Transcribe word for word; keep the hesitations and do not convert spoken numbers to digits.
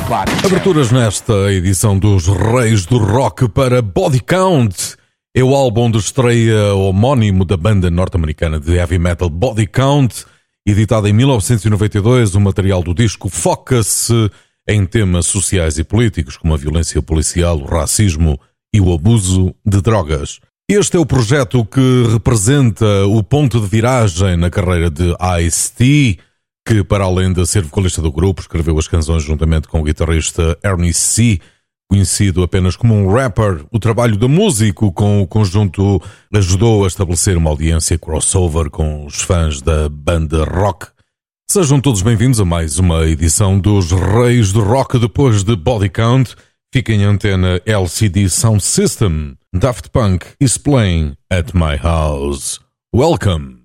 Aberturas nesta edição dos Reis do Rock para Body Count. É o álbum de estreia homónimo da banda norte-americana de heavy metal Body Count, editado em mil novecentos e noventa e dois. O material do disco foca-se em temas sociais e políticos, como a violência policial, o racismo e o abuso de drogas. Este é o projeto que representa o ponto de viragem na carreira de Ice-T, que, para além de ser vocalista do grupo, escreveu as canções juntamente com o guitarrista Ernie C., conhecido apenas como um rapper. O trabalho do músico com o conjunto ajudou a estabelecer uma audiência crossover com os fãs da banda rock. Sejam todos bem-vindos a mais uma edição dos Reis do Rock. Depois de Body Count, fica em antena L C D Sound System. Daft Punk is playing at my house. Welcome!